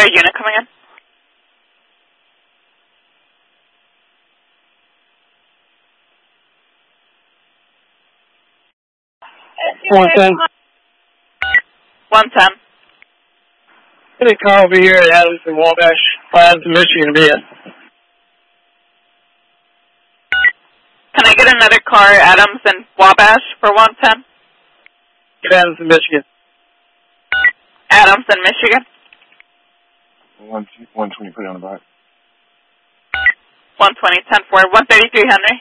there a unit coming in? One ten. 110. Get a car over here at Adams and Wabash, Adams and Michigan, via. Can I get another car, Adams and Wabash, for 110? Get Adams and Michigan. Adams and Michigan. 120, put it on the box. 120, 10-4, 133 Henry.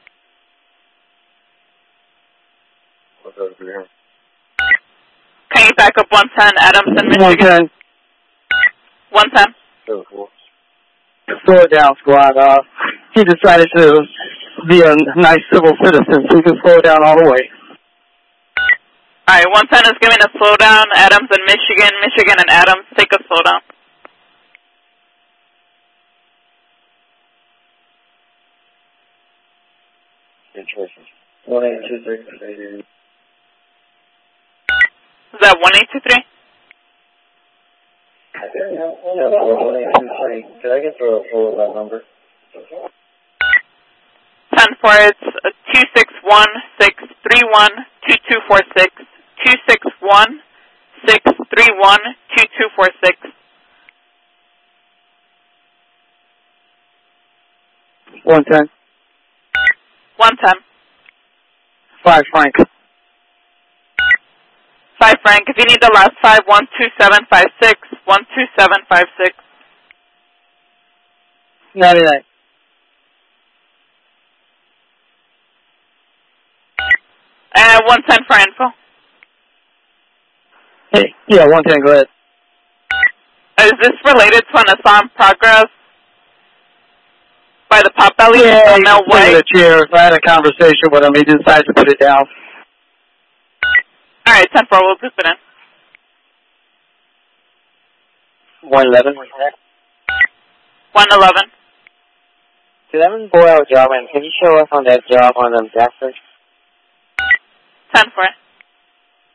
What's over here? Can you back up 110, Adams and Michigan? 110. 7-4. Slow it down, squad. He decided to be a nice civil citizen, so he can slow it down all the way. Alright, 110 is giving a slowdown. Adams and Michigan. Michigan and Adams, take a slowdown. Interesting. 1823. Is that 1823? Yeah, 1823. Did I get the full that number? 10-4, it's 261-631-2246. 261-631-2246. 110. 110. 5 Frank. 5 Frank. If you need the last 5, 12756. 12756. 99. And 110 for info. Hey, yeah, 110, go ahead. Is this related to an Assam progress by the Potbelly? Yeah, Mel he's in White? the chair. I had a conversation with him. He decided to put it down. Alright, 10-4, we'll zip it in. 111. 111. 11 boy out job, and can you show us on that job on them Jackson? 10-4.